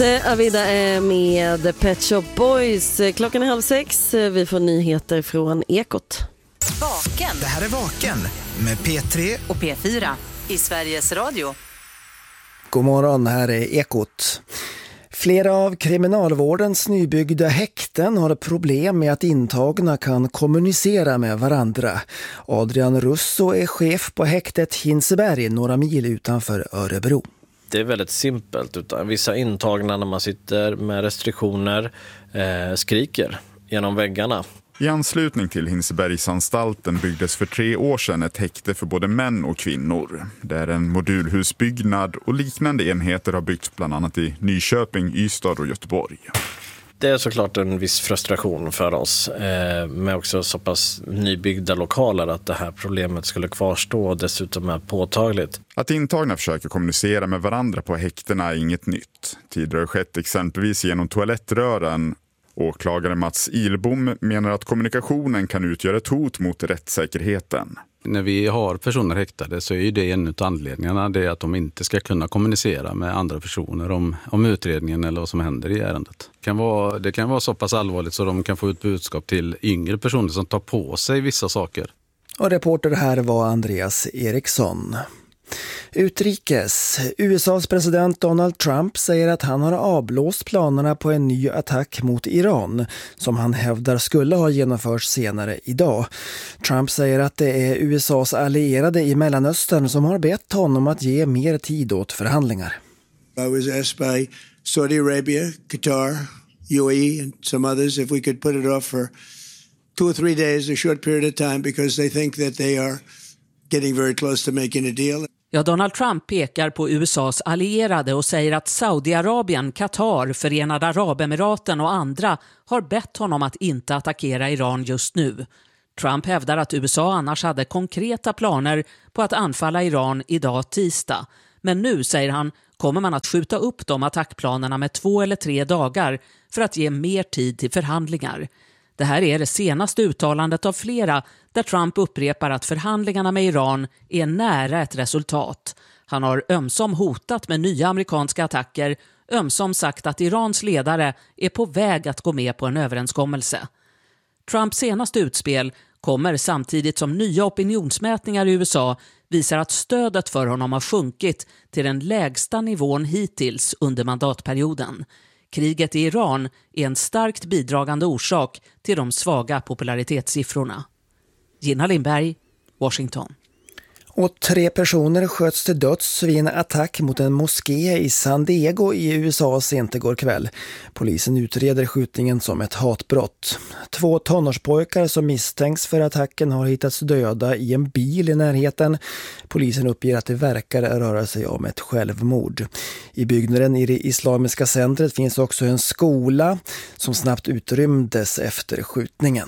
Avida är med Pet Shop Boys. Klockan är 5:30. Vi får nyheter från Ekot. Vaken. Det här är Vaken med P3 och P4 i Sveriges Radio. God morgon, här är Ekot. Flera av kriminalvårdens nybyggda häkten har problem med att intagna kan kommunicera med varandra. Adrian Russo är chef på häktet Hinseberg, några mil utanför Örebro. Det är väldigt simpelt. Utan vissa intagna när man sitter med restriktioner skriker genom väggarna. I anslutning till Hinsebergsanstalten byggdes för 3 år sedan ett häkte för både män och kvinnor. Det är en modulhusbyggnad och liknande enheter har byggts bland annat i Nyköping, Ystad och Göteborg. Det är såklart en viss frustration för oss med också så pass nybyggda lokaler att det här problemet skulle kvarstå och dessutom är påtagligt. Att intagna försöker kommunicera med varandra på häktena är inget nytt. Tidigare har skett exempelvis genom toalettrören. Åklagare Mats Ilbom menar att kommunikationen kan utgöra ett hot mot rättssäkerheten. När vi har personer häktade så är det en av anledningarna det är att de inte ska kunna kommunicera med andra personer om utredningen eller vad som händer i ärendet. Det kan vara så pass allvarligt så de kan få ut budskap till yngre personer som tar på sig vissa saker. Och reporter här var Andreas Eriksson. Utrikes. USAs president Donald Trump säger att han har avblåst planerna på en ny attack mot Iran som han hävdar skulle ha genomförts senare idag. Trump säger att det är USAs allierade i Mellanöstern som har bett honom att ge mer tid åt förhandlingar. I was asked by Saudi Arabia, Qatar, UAE and some others if we could put it off for 2 or 3 days, a short period of time, because they think that they are getting very close to making a deal. Ja, Donald Trump pekar på USAs allierade och säger att Saudiarabien, Qatar, Förenade Arabemiraten och andra har bett honom att inte attackera Iran just nu. Trump hävdar att USA annars hade konkreta planer på att anfalla Iran idag tisdag. Men nu, säger han, kommer man att skjuta upp de attackplanerna med 2 eller 3 dagar för att ge mer tid till förhandlingar. Det här är det senaste uttalandet av flera där Trump upprepar att förhandlingarna med Iran är nära ett resultat. Han har ömsom hotat med nya amerikanska attacker, ömsom sagt att Irans ledare är på väg att gå med på en överenskommelse. Trumps senaste utspel kommer samtidigt som nya opinionsmätningar i USA visar att stödet för honom har sjunkit till den lägsta nivån hittills under mandatperioden. Kriget i Iran är en starkt bidragande orsak till de svaga popularitetssiffrorna. Gina Lindberg, Washington. Och 3 personer sköts till döds vid en attack mot en moské i San Diego i USA sent igår kväll. Polisen utreder skjutningen som ett hatbrott. 2 tonårspojkar som misstänks för attacken har hittats döda i en bil i närheten. Polisen uppger att det verkar röra sig om ett självmord. I byggnaden i det islamiska centret finns också en skola som snabbt utrymdes efter skjutningen.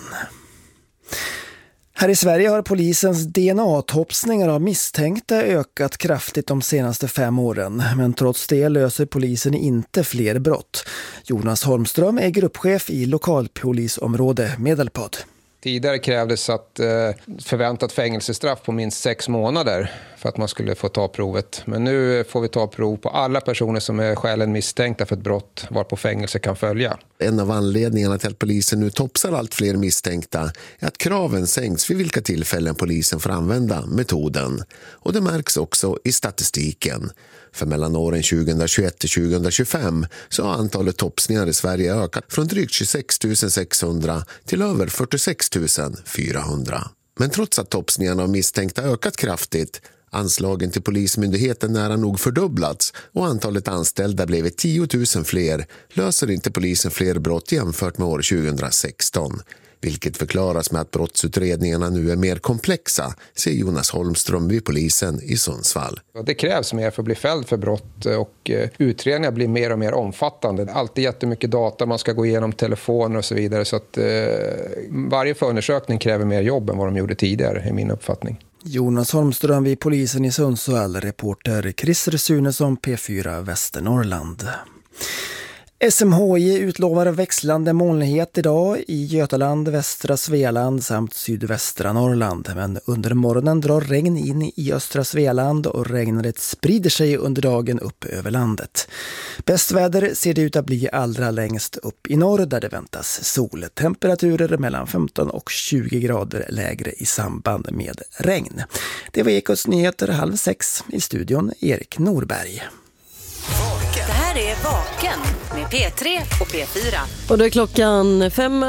Här i Sverige har polisens DNA-topsningar av misstänkta ökat kraftigt de senaste 5 åren. Men trots det löser polisen inte fler brott. Jonas Holmström är gruppchef i lokalpolisområde Medelpad. Tidigare krävdes att förväntat fängelsestraff på minst 6 månader för att man skulle få ta provet. Men nu får vi ta prov på alla personer som är skäligen misstänkta för ett brott varpå fängelse kan följa. En av anledningarna till att polisen nu topsar allt fler misstänkta är att kraven sänks vid vilka tillfällen polisen får använda metoden. Och det märks också i statistiken. För mellan åren 2021 till 2025 så har antalet topsningar i Sverige ökat från drygt 26 600 till över 46 400. Men trots att topsningarna av misstänkta ökat kraftigt, anslagen till polismyndigheten nära nog fördubblats och antalet anställda blivit 10 000 fler, löser inte polisen fler brott jämfört med år 2016. Vilket förklaras med att brottsutredningarna nu är mer komplexa, säger Jonas Holmström vid polisen i Sundsvall. Det krävs mer för att bli fälld för brott och utredningar blir mer och mer omfattande. Alltid jättemycket data, man ska gå igenom telefoner och så vidare. Så att varje förundersökning kräver mer jobb än vad de gjorde tidigare, är min uppfattning. Jonas Holmström vid polisen i Sundsvall, reporter Christer Sunesson, P4 Västernorrland. SMHI utlovar växlande molnighet idag i Götaland, västra Svealand samt sydvästra Norrland. Men under morgonen drar regn in i östra Svealand och regnet sprider sig under dagen upp över landet. Bäst väder ser det ut att bli allra längst upp i norr där det väntas sol. Temperaturer mellan 15 och 20 grader lägre i samband med regn. Det var Ekots nyheter 5:30 i studion Erik Norberg. Det här är Vaken med P3 och P4. Och då är klockan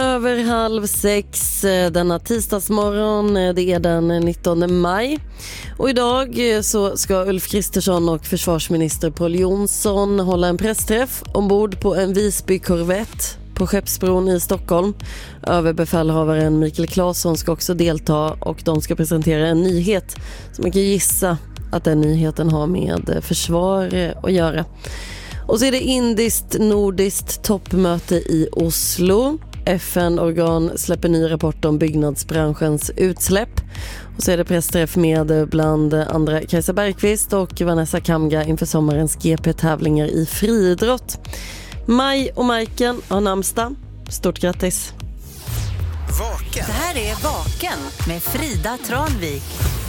5:05 denna tisdagsmorgon. Det är den 19 maj. Och idag så ska Ulf Kristersson och försvarsminister Pål Jonsson hålla en pressträff ombord på en Visby-korvett på Skeppsbron i Stockholm. Överbefälhavaren Mikael Claesson ska också delta och de ska presentera en nyhet som man kan gissa att den nyheten har med försvar att göra. Och så är det indiskt-nordiskt toppmöte i Oslo. FN-organ släpper ny rapport om byggnadsbranschens utsläpp. Och så är det pressträff med bland andra Kajsa Bergqvist och Vanessa Kamga inför sommarens GP-tävlingar i friidrott. Maj och Majken har namnsdag. Stort grattis! Det här är Vaken med Frida Tranvik.